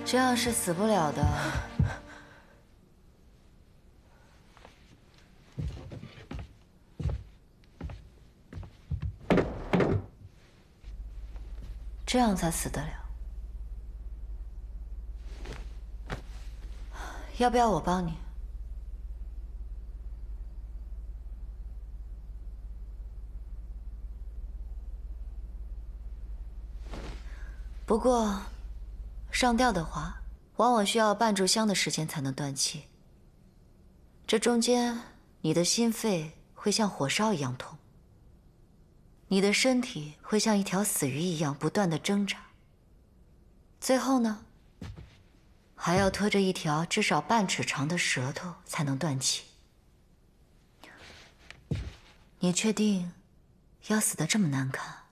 这样是死不了的。这样才死得了。要不要我帮你？不过，上吊的话，往往需要半炷香的时间才能断气。这中间，你的心肺会像火烧一样痛，你的身体会像一条死鱼一样不断的挣扎。最后呢，还要拖着一条至少半尺长的舌头才能断气。你确定要死得这么难看？